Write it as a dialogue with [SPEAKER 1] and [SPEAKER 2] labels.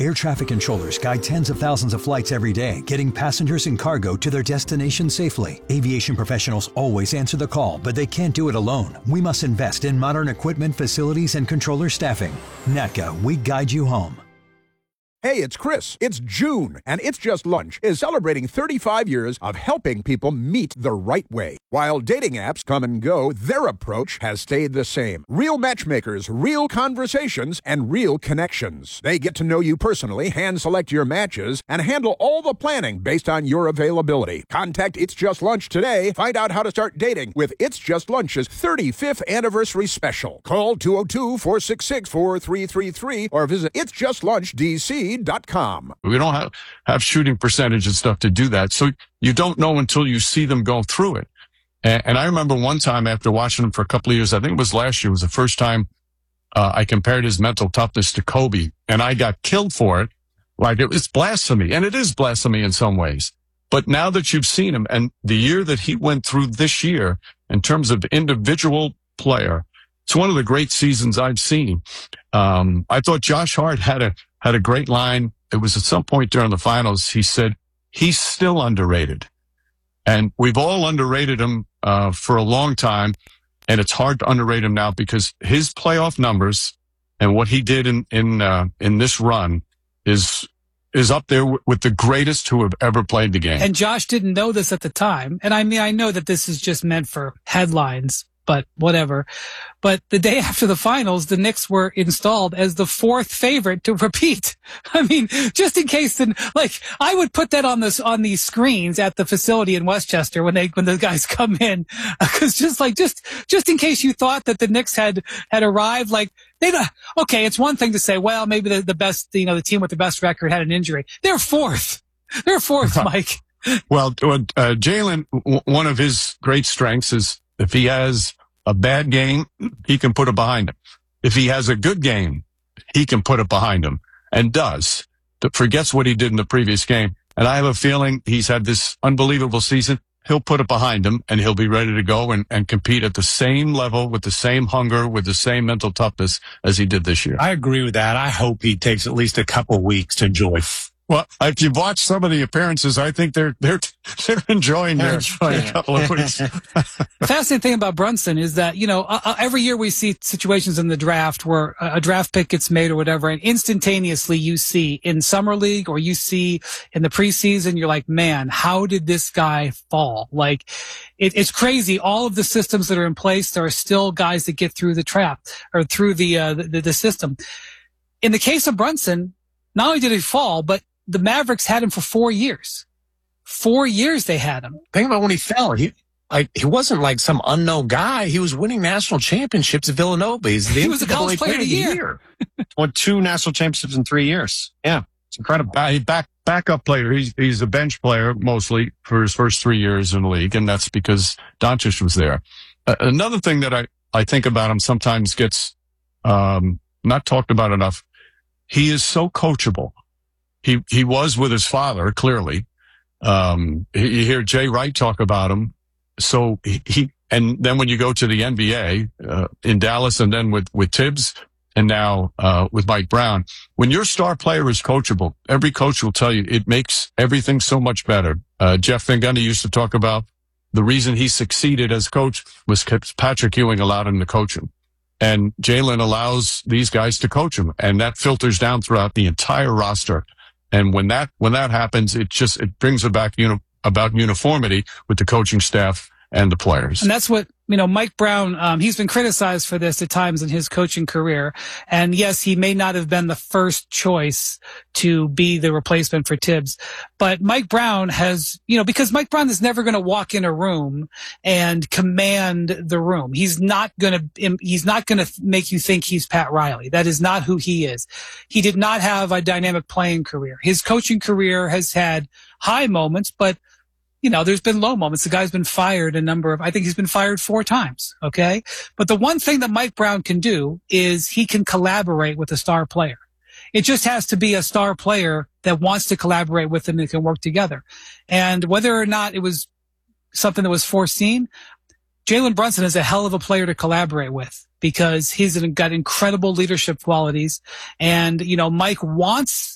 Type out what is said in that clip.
[SPEAKER 1] Air traffic controllers guide tens of thousands of flights every day, getting passengers and cargo to their destination safely. Aviation professionals always answer the call, but they can't do it alone. We must invest in modern equipment, facilities, and controller staffing. NATCA, we guide you home.
[SPEAKER 2] Hey, it's Chris. It's June, and It's Just Lunch is celebrating 35 years of helping people meet the right way. While dating apps come and go, their approach has stayed the same. Real matchmakers, real conversations, and real connections. They get to know you personally, hand-select your matches, and handle all the planning based on your availability. Contact It's Just Lunch today. Find out how to start dating with It's Just Lunch's 35th anniversary special. Call 202-466-4333 or visit itsjustllunchdc.com.
[SPEAKER 3] We don't have shooting percentage and stuff to do that. So you don't know until you see them go through it. And I remember one time after watching him for a couple of years, I think it was last year, was the first time I compared his mental toughness to Kobe, and I got killed for it. Like, it was blasphemy, and it is blasphemy in some ways. But now that you've seen him and the year that he went through this year in terms of individual player, it's one of the great seasons I've seen. I thought Josh Hart had a great line. It was at some point during the finals. He said, he's still underrated. And we've all underrated him for a long time. And it's hard to underrate him now because his playoff numbers and what he did in this run is up there with the greatest who have ever played the game.
[SPEAKER 4] And Josh didn't know this at the time. And I mean, I know that this is just meant for headlines, but whatever. But the day after the finals, the Knicks were installed as the fourth favorite to repeat. I mean, just in case, I would put that on these screens at the facility in Westchester when the guys come in, because just in case you thought that the Knicks had arrived, okay, it's one thing to say, well, maybe the best, the team with the best record had an injury. They're fourth, Mike.
[SPEAKER 3] Well, Jalen, one of his great strengths is if he has a bad game, he can put it behind him. If he has a good game, he can put it behind him, and does. Forgets what he did in the previous game. And I have a feeling he's had this unbelievable season. He'll put it behind him, and he'll be ready to go and compete at the same level, with the same hunger, with the same mental toughness as he did this year.
[SPEAKER 5] I agree with that. I hope he takes at least a couple weeks to enjoy.
[SPEAKER 3] Well, if you've watched some of the appearances, I think they're enjoying their couple of weeks.
[SPEAKER 4] The fascinating thing about Brunson is that, every year we see situations in the draft where a draft pick gets made or whatever, and instantaneously you see in summer league or you see in the preseason, you're like, man, how did this guy fall? Like, it's crazy. All of the systems that are in place, there are still guys that get through the trap or through the system. In the case of Brunson, not only did he fall, but the Mavericks had him for 4 years. 4 years they had him.
[SPEAKER 5] Think about when he fell. He wasn't like some unknown guy. He was winning national championships at Villanova.
[SPEAKER 4] He was the college player of the year.
[SPEAKER 6] Won 2 national championships in 3 years. Yeah, it's incredible.
[SPEAKER 3] Backup player. He's a bench player mostly for his first 3 years in the league, and that's because Doncic was there. Another thing that I think about him sometimes gets not talked about enough. He is so coachable. He was with his father, clearly. You hear Jay Wright talk about him. So and then when you go to the NBA, in Dallas, and then with Tibbs, and now, with Mike Brown, when your star player is coachable, every coach will tell you it makes everything so much better. Jeff Van Gundy used to talk about the reason he succeeded as coach was Patrick Ewing allowed him to coach him. And Jalen allows these guys to coach him, and that filters down throughout the entire roster. And when that happens, it brings about uniformity with the coaching staff and the players.
[SPEAKER 4] And that's what, Mike Brown, he's been criticized for this at times in his coaching career. And yes, he may not have been the first choice to be the replacement for Tibbs, but Mike Brown has, because Mike Brown is never going to walk in a room and command the room. He's not going to make you think he's Pat Riley. That is not who he is. He did not have a dynamic playing career. His coaching career has had high moments, but there's been low moments. The guy's been fired I think he's been fired 4 times. Okay. But the one thing that Mike Brown can do is he can collaborate with a star player. It just has to be a star player that wants to collaborate with him and can work together. And whether or not it was something that was foreseen, Jalen Brunson is a hell of a player to collaborate with because he's got incredible leadership qualities. And, Mike wants